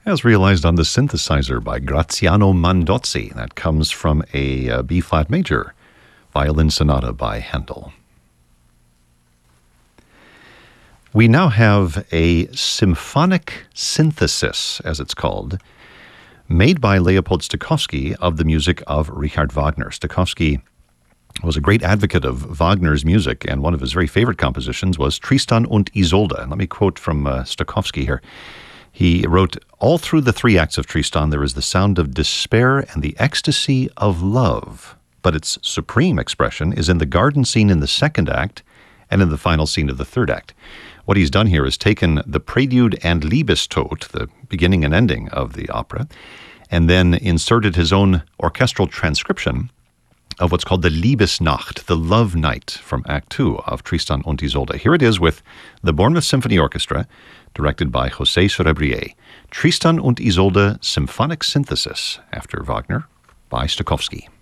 as realized on the synthesizer by Graziano Mandozzi. That comes from a B-flat major violin sonata by Handel. We now have a symphonic synthesis, as it's called, made by Leopold Stokowski of the music of Richard Wagner. Stokowski was a great advocate of Wagner's music, and one of his very favorite compositions was Tristan und Isolde. And let me quote from Stokowski here. He wrote, "All through the three acts of Tristan there is the sound of despair and the ecstasy of love, but its supreme expression is in the garden scene in the second act and in the final scene of the third act." What he's done here is taken the prelude and Liebestod, the beginning and ending of the opera, and then inserted his own orchestral transcription of what's called the Liebesnacht, the love night from Act 2 of Tristan und Isolde. Here it is with the Bournemouth Symphony Orchestra, directed by José Cerebrier. Tristan und Isolde Symphonic Synthesis, after Wagner, by Stokowski.